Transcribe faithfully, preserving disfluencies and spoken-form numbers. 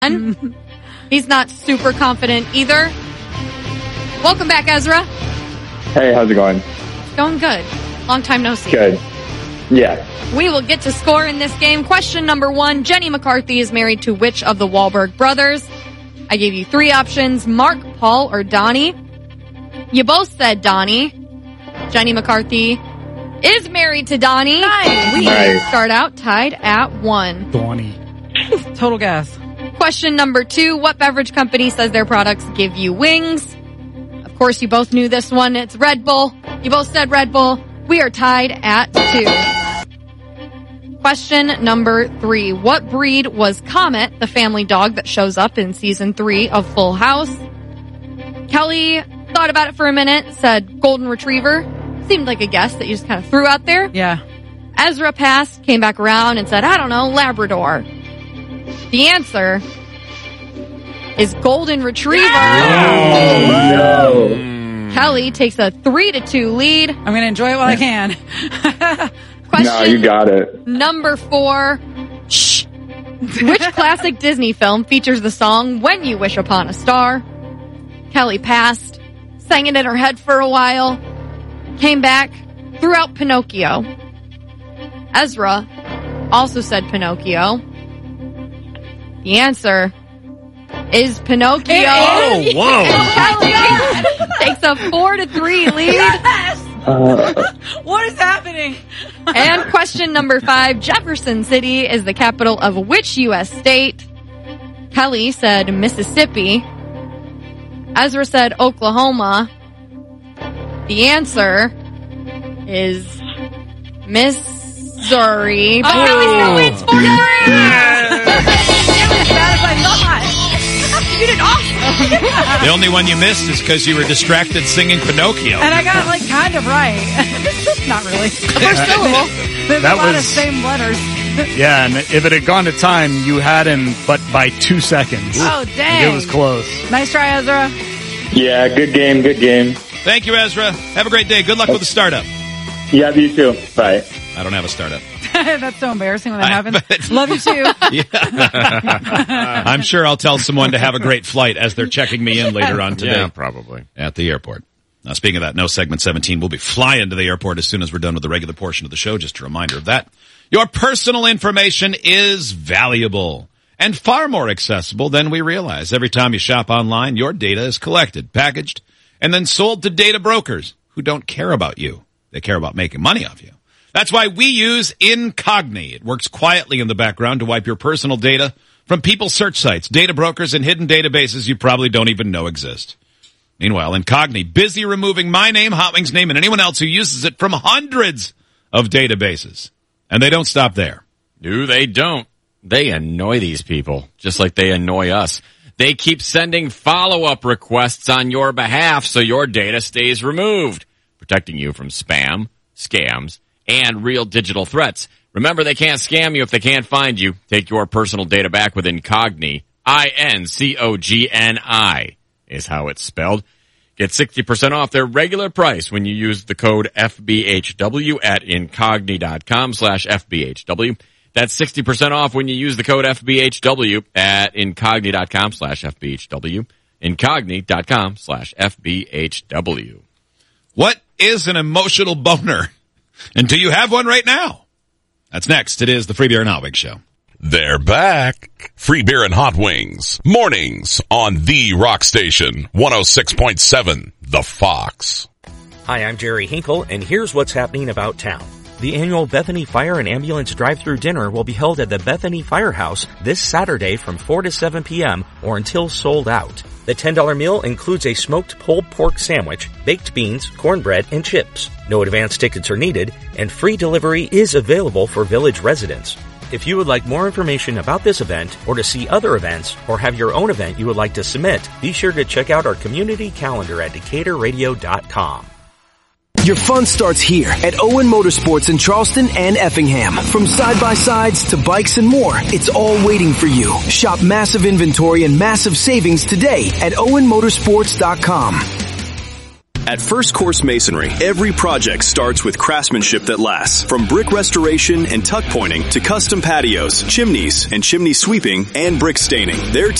He's not super confident either. Welcome back, Ezra. Hey, how's it going? Going good. Long time no see. Good. Yeah. We will get to score in this game. Question number one. Jenny McCarthy is married to which of the Wahlberg brothers? I gave you three options, Mark, Paul, or Donnie. You both said Donnie. Jenny McCarthy is married to Donnie. Nice. We Nice. start out tied at one. Donnie. Total gas. Question number two. What beverage company says their products give you wings? Of course, you both knew this one. It's Red Bull. You both said Red Bull. We are tied at two. Question number three. What breed was Comet, the family dog that shows up in season three of Full House? Kelly thought about it for a minute, said Golden Retriever. Seemed like a guess that you just kind of threw out there. Yeah. Ezra passed, came back around, and said, I don't know, Labrador. The answer is Golden Retriever. Oh, no. Kelly takes a three to two lead. I'm going to enjoy it while I can. Question No, you got it. number four. Shh. Which classic Disney film features the song When You Wish Upon a Star? Kelly passed, sang it in her head for a while, came back, threw out Pinocchio. Ezra also said Pinocchio. The answer is Pinocchio. Oh, whoa. Kelly takes a four to three lead. Uh, What is happening? And question number five. Jefferson City is the capital of which U S state? Kelly said Mississippi. Ezra said Oklahoma. The answer is Missouri. But Oh. Kelly still wins four to three. As bad as I thought. You did awesome. The only one you missed is because you were distracted singing Pinocchio. And I got like kind of right. Not really. First syllable. There's That a lot of was- same letters. Yeah, and if it had gone to time, you had him, but by two seconds. Oh, dang. It was close. Nice try, Ezra. yeah, good game, good game. Thank you, Ezra. Have a great day. Good luck with the startup. Yeah, you too. Bye. I don't have a startup. That's so embarrassing when that I happens. bet. Love you too. I'm sure I'll tell someone to have a great flight as they're checking me in later on today. Yeah, probably. At the airport. Now, speaking of that, no segment seventeen. We'll be flying to the airport as soon as we're done with the regular portion of the show. Just a reminder of that. Your personal information is valuable and far more accessible than we realize. Every time you shop online, your data is collected, packaged, and then sold to data brokers who don't care about you. They care about making money off you. That's why we use Incogni. It works quietly in the background to wipe your personal data from people's search sites, data brokers, and hidden databases you probably don't even know exist. Meanwhile, Incogni, busy removing my name, Hotwings' name, and anyone else who uses it from hundreds of databases. And they don't stop there. No, they don't. They annoy these people, just like they annoy us. They keep sending follow-up requests on your behalf so your data stays removed, protecting you from spam, scams, and real digital threats. Remember, they can't scam you if they can't find you. Take your personal data back with Incogni. I N C O G N I is how it's spelled. Get sixty percent off their regular price when you use the code F B H W at Incogni.com slash FBHW. That's sixty percent off when you use the code F B H W at Incogni.com slash FBHW. Incogni.com slash FBHW. What is an emotional boner? And do you have one right now? That's next. It is the Free Beer and Hot Wings Show. They're back. Free Beer and Hot Wings. Mornings on The Rock Station. one oh six point seven. The Fox. Hi, I'm Jerry Hinkle, and here's what's happening about town. The annual Bethany Fire and Ambulance Drive-Thru Dinner will be held at the Bethany Firehouse this Saturday from four to seven p.m. or until sold out. The ten dollar meal includes a smoked pulled pork sandwich, baked beans, cornbread, and chips. No advance tickets are needed, and free delivery is available for village residents. If you would like more information about this event, or to see other events, or have your own event you would like to submit, be sure to check out our community calendar at Decatur Radio dot com. Your fun starts here at Owen Motorsports in Charleston and Effingham. From side-by-sides to bikes and more, it's all waiting for you. Shop massive inventory and massive savings today at Owen Motorsports dot com. At First Course Masonry, every project starts with craftsmanship that lasts. From brick restoration and tuck pointing to custom patios, chimneys, and chimney sweeping and brick staining. Their